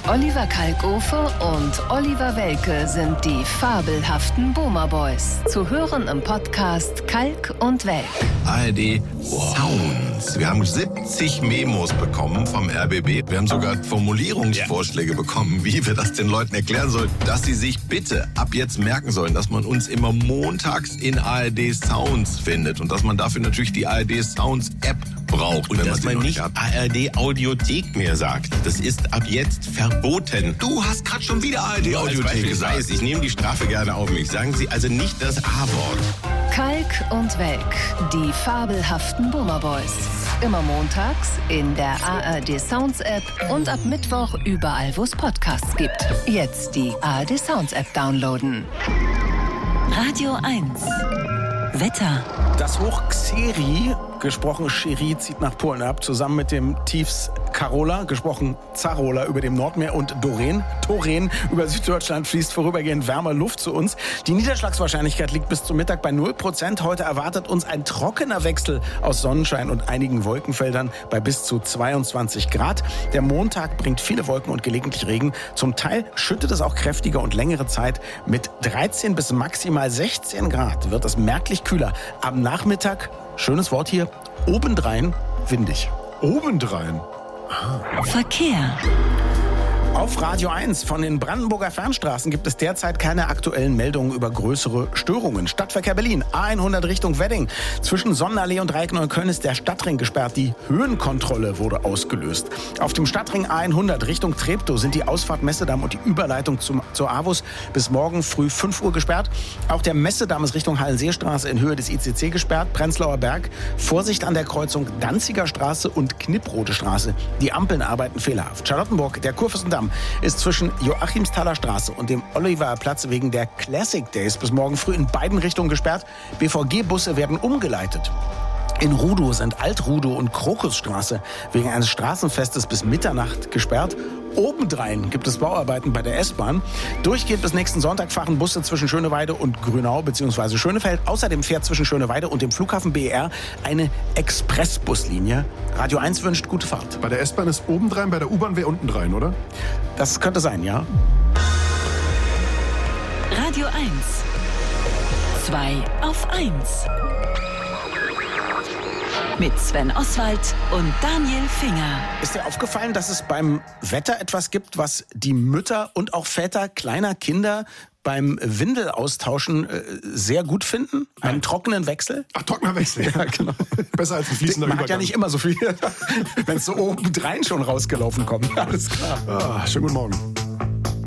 Oliver Kalkofe und Oliver Welke sind die fabelhaften Boomer Boys. Zu hören im Podcast Kalk und Welk. ARD Sounds. Wir haben 70 Memos bekommen vom RBB. Wir haben sogar Formulierungsvorschläge bekommen, wie wir das den Leuten erklären sollen, dass sie sich bitte ab jetzt merken sollen, dass man uns immer montags in ARD Sounds findet und dass man dafür natürlich die ARD Sounds App braucht. Und dass man nicht ARD Audiothek mehr sagt. Das ist ab jetzt verboten. Du hast gerade schon wieder ARD Audiothek gesagt. Ich nehme die Strafe gerne auf mich. Sagen Sie also nicht das A-Wort. Kalk und Welk, die fabelhaften Boomer Boys. Immer montags in der ARD Sounds App und ab Mittwoch überall, wo es Podcasts gibt. Jetzt die ARD Sounds App downloaden. Radio 1. Wetter. Das Hoch Xeri, gesprochen Scheri, zieht nach Polen ab, zusammen mit dem Tiefs Carola, gesprochen Zarola über dem Nordmeer und Doreen, Toren über Süddeutschland fließt vorübergehend wärmer Luft zu uns. Die Niederschlagswahrscheinlichkeit liegt bis zum Mittag bei 0%. Heute erwartet uns ein trockener Wechsel aus Sonnenschein und einigen Wolkenfeldern bei bis zu 22 Grad. Der Montag bringt viele Wolken und gelegentlich Regen. Zum Teil schüttet es auch kräftiger und längere Zeit. Mit 13 bis maximal 16 Grad wird es merklich kühler. Am Nachmittag, schönes Wort hier, obendrein windig. Obendrein? Verkehr. Auf Radio 1 von den Brandenburger Fernstraßen gibt es derzeit keine aktuellen Meldungen über größere Störungen. Stadtverkehr Berlin, A100 Richtung Wedding. Zwischen Sonnenallee und Dreieckneukölln ist der Stadtring gesperrt. Die Höhenkontrolle wurde ausgelöst. Auf dem Stadtring A100 Richtung Treptow sind die Ausfahrt Messedamm und die Überleitung zur AWUS bis morgen früh 5 Uhr gesperrt. Auch der Messedamm ist Richtung Hallenseestraße in Höhe des ICC gesperrt. Prenzlauer Berg, Vorsicht an der Kreuzung Danziger Straße und Knipprode Straße. Die Ampeln arbeiten fehlerhaft. Charlottenburg, der Kurfürstendamm ist zwischen Joachimsthaler Straße und dem Oliverplatz wegen der Classic Days bis morgen früh in beiden Richtungen gesperrt. BVG-Busse werden umgeleitet. In Rudow sind Alt-Rudow und Krokusstraße wegen eines Straßenfestes bis Mitternacht gesperrt. Obendrein gibt es Bauarbeiten bei der S-Bahn. Durchgehend bis nächsten Sonntag fahren Busse zwischen Schöneweide und Grünau bzw. Schönefeld. Außerdem fährt zwischen Schöneweide und dem Flughafen BER eine Expressbuslinie. Radio 1 wünscht gute Fahrt. Bei der S-Bahn ist obendrein, bei der U-Bahn wäre unten oder? Das könnte sein, ja. Radio 1. 2 auf 1. Mit Sven Oswald und Daniel Finger. Ist dir aufgefallen, dass es beim Wetter etwas gibt, was die Mütter und auch Väter kleiner Kinder beim Windelaustauschen sehr gut finden? Beim trockenen Wechsel? Ach, trockener Wechsel. Ja, genau. Besser als ein fließender Man Übergang. hat ja nicht immer so viel, wenn es so obendrein schon rausgelaufen kommt. Alles klar. Schönen guten Morgen.